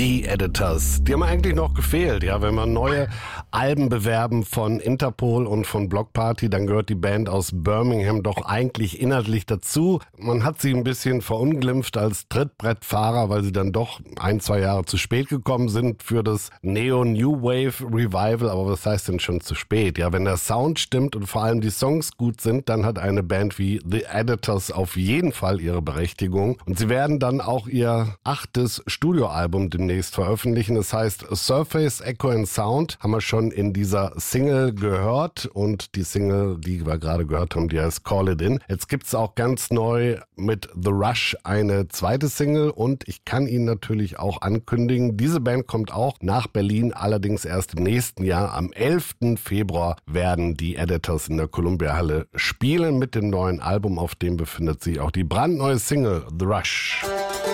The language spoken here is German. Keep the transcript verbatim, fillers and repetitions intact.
Die Editors, die haben eigentlich noch gefehlt. Ja, wenn wir neue Alben bewerben von Interpol und von Bloc Party, dann gehört die Band aus Birmingham doch eigentlich inhaltlich dazu. Man hat sie ein bisschen verunglimpft als Trittbrettfahrer, weil sie dann doch ein, zwei Jahre zu spät gekommen sind für das Neo-New Wave Revival. Aber was heißt denn schon zu spät? Ja, wenn der Sound stimmt und vor allem die Songs gut sind, dann hat eine Band wie The Editors auf jeden Fall ihre Berechtigung. Und sie werden dann auch ihr achtes Studioalbum demnächst veröffentlichen. Das heißt Surface, Echo and Sound haben wir schon in dieser Single gehört und die Single, die wir gerade gehört haben, die heißt Call It In. Jetzt gibt's auch ganz neu mit The Rush eine zweite Single und ich kann Ihnen natürlich auch ankündigen, diese Band kommt auch nach Berlin, allerdings erst im nächsten Jahr. Am elften Februar werden die Editors in der Columbia Halle spielen mit dem neuen Album, auf dem befindet sich auch die brandneue Single The Rush.